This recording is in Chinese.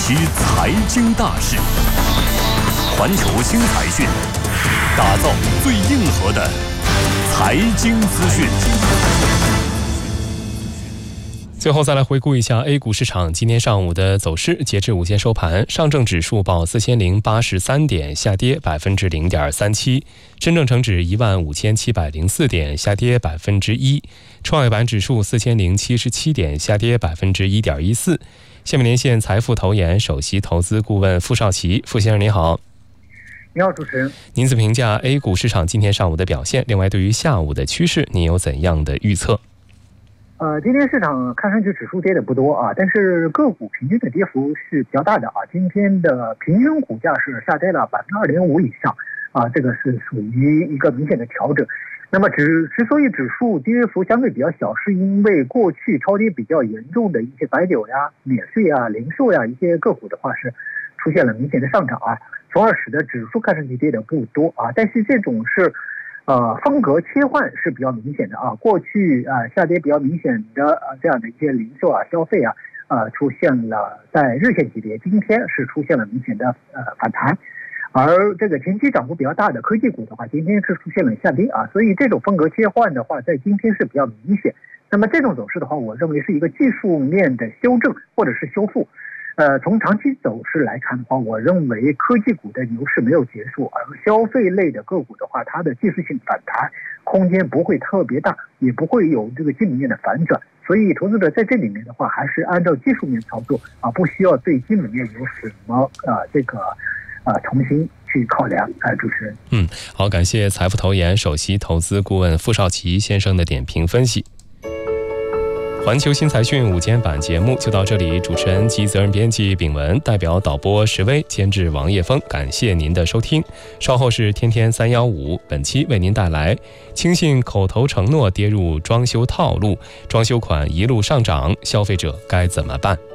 知财经大事，环球新财讯，打造最硬核的财经资讯。 最后再来回顾一下 A 股市场今天上午的走势。截至午间收盘，上证指数报4083点，下跌0.37%；深证成指15704点，下跌1%；创业板指数4077点，下跌1.14%。下面连线财富投研首席投资顾问傅少奇，傅先生您好。 你好，主持人。 您怎么评价 A 股市场今天上午的表现？另外，对于下午的趋势，您有怎样的预测？ 今天市场看上去指数跌的不多啊，但是个股平均的跌幅是比较大的啊。今天的平均股价是下跌了2.5%以上啊，这个是属于一个明显的调整。那么之所以指数跌幅相对比较小，是因为过去超跌比较严重的一些白酒呀、免税呀、零售呀一些个股的话是出现了明显的上涨啊，从而使得指数看上去跌的不多啊。但是这种是风格切换是比较明显的啊，过去下跌比较明显的这样的一些零售啊、消费啊，出现了在日线级别，今天是出现了明显的反弹，而这个前期涨幅比较大的科技股的话，今天是出现了下跌啊，所以这种风格切换的话，在今天是比较明显。那么这种走势的话，我认为是一个技术面的修正或者是修复。从长期走势来看的话，我认为科技股的牛市没有结束，而消费类的个股的话，它的技术性反弹空间不会特别大，也不会有这个基本面的反转，所以投资者在这里面的话，还是按照技术面操作啊，不需要对基本面有什么重新去考量。主持人， 好，感谢财富投研首席投资顾问傅少奇先生的点评分析。环球新财讯午间版节目就到这里，主持人及责任编辑秉文，代表导播石威，监制王叶峰，感谢您的收听。稍后是天天315，本期为您带来轻信口头承诺跌入装修套路，装修款一路上涨，消费者该怎么办？